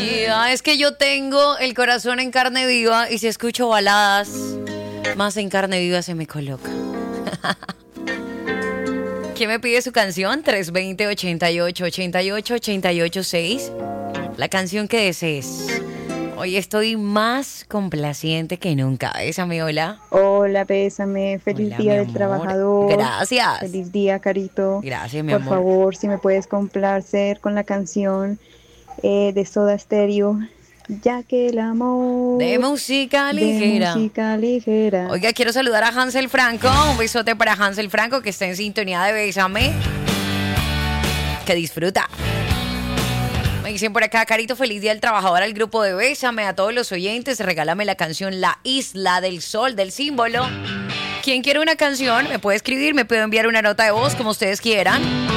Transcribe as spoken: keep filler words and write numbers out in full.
Yeah, es que yo tengo el corazón en carne viva y si escucho baladas, más en carne viva se me coloca. ¿Quién me pide su canción? tres dos cero, ochenta y ocho, ochenta y ocho, ochenta y ocho, seis. La canción que desees. Hoy estoy más complaciente que nunca. Bésame, hola. Hola, bésame. Feliz Hola, día mi del amor. trabajador. Gracias. Feliz día, Carito. Gracias, mi Por amor. favor, si me puedes complacer con la canción eh, de Soda Stereo, ya que el amor De música de ligera. música ligera. Oiga, quiero saludar a Hansel Franco. Un besote para Hansel Franco que está en sintonía de Bésame. Que disfruta. Me dicen por acá, Carito, feliz día del trabajador al grupo de Bésame, a todos los oyentes. Regálame la canción La Isla del Sol, del símbolo. ¿Quién quiere una canción? Me puede escribir, me puede enviar una nota de voz, como ustedes quieran.